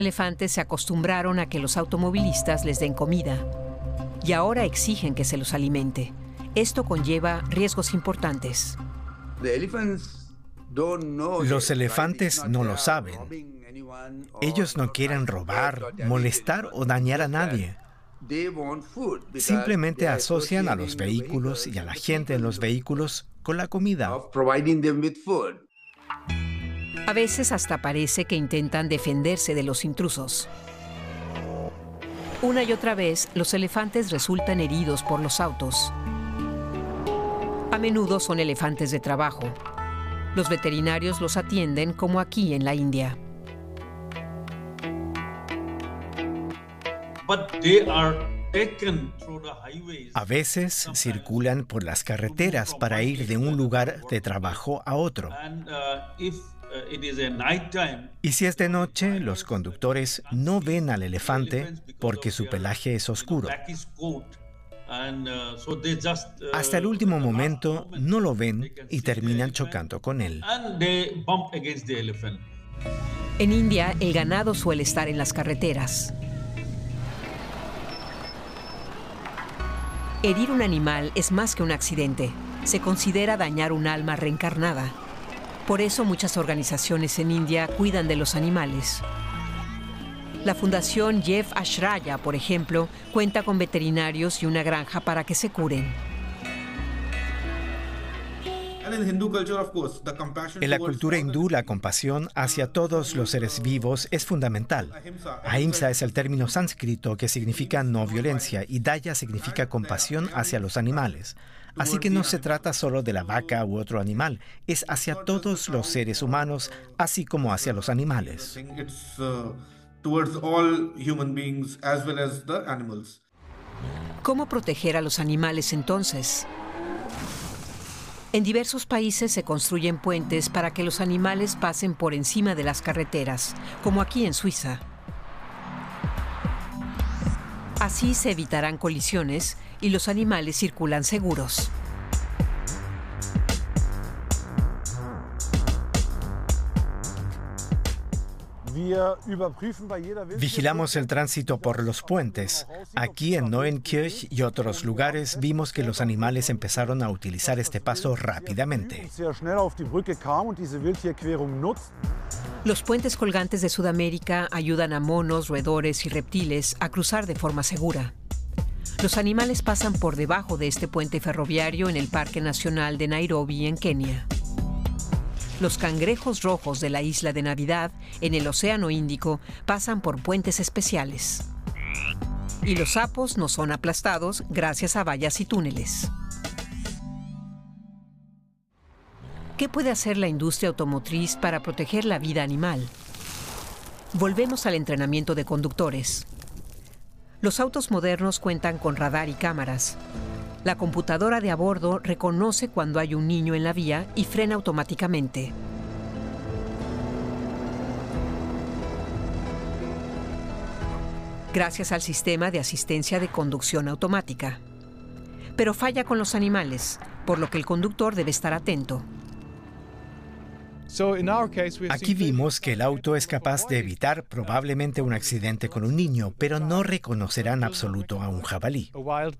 Elefantes se acostumbraron a que los automovilistas les den comida y ahora exigen que se los alimente. Esto conlleva riesgos importantes. Los elefantes no lo saben. Ellos no quieren robar, molestar o dañar a nadie. Simplemente asocian a los vehículos y a la gente en los vehículos con la comida. A veces hasta parece que intentan defenderse de los intrusos. Una y otra vez, los elefantes resultan heridos por los autos. A menudo son elefantes de trabajo. Los veterinarios los atienden como aquí en la India. A veces circulan por las carreteras para ir de un lugar de trabajo a otro. Y si es de noche, los conductores no ven al elefante porque su pelaje es oscuro. Hasta el último momento no lo ven y terminan chocando con él. En India, el ganado suele estar en las carreteras. Herir un animal es más que un accidente. Se considera dañar un alma reencarnada. Por eso muchas organizaciones en India cuidan de los animales. La Fundación Jeev Ashraya, por ejemplo, cuenta con veterinarios y una granja para que se curen. En la cultura hindú, la compasión hacia todos los seres vivos es fundamental. Ahimsa es el término sánscrito que significa no violencia y Daya significa compasión hacia los animales. Así que no se trata solo de la vaca u otro animal, es hacia todos los seres humanos, así como hacia los animales. ¿Cómo proteger a los animales entonces? En diversos países se construyen puentes para que los animales pasen por encima de las carreteras, como aquí en Suiza. Así se evitarán colisiones y los animales circulan seguros. Vigilamos el tránsito por los puentes. Aquí en Neuenkirch y otros lugares vimos que los animales empezaron a utilizar este paso rápidamente. Los puentes colgantes de Sudamérica ayudan a monos, roedores y reptiles a cruzar de forma segura. Los animales pasan por debajo de este puente ferroviario en el Parque Nacional de Nairobi, en Kenia. Los cangrejos rojos de la isla de Navidad, en el Océano Índico, pasan por puentes especiales. Y los sapos no son aplastados gracias a vallas y túneles. ¿Qué puede hacer la industria automotriz para proteger la vida animal? Volvemos al entrenamiento de conductores. Los autos modernos cuentan con radar y cámaras. La computadora de a bordo reconoce cuando hay un niño en la vía y frena automáticamente. Gracias al sistema de asistencia de conducción automática. Pero falla con los animales, por lo que el conductor debe estar atento. Aquí vimos que el auto es capaz de evitar probablemente un accidente con un niño, pero no reconocerá en absoluto a un jabalí.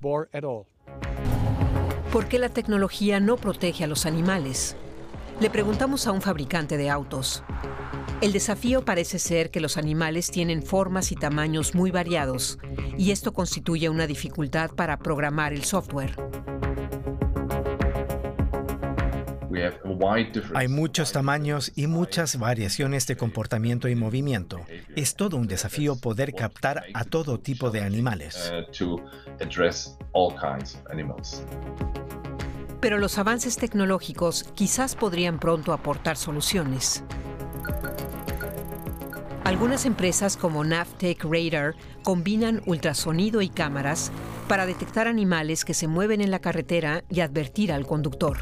¿Por qué la tecnología no protege a los animales? Le preguntamos a un fabricante de autos. El desafío parece ser que los animales tienen formas y tamaños muy variados, y esto constituye una dificultad para programar el software. Hay muchos tamaños y muchas variaciones de comportamiento y movimiento. Es todo un desafío poder captar a todo tipo de animales. Pero los avances tecnológicos quizás podrían pronto aportar soluciones. Algunas empresas como Navtech Radar combinan ultrasonido y cámaras para detectar animales que se mueven en la carretera y advertir al conductor.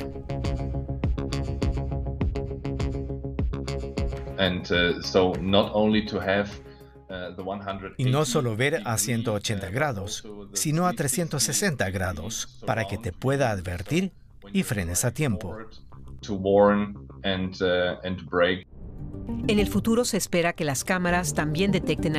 Y no solo ver a 180 grados, sino a 360 grados, para que te pueda advertir y frenes a tiempo. En el futuro se espera que las cámaras también detecten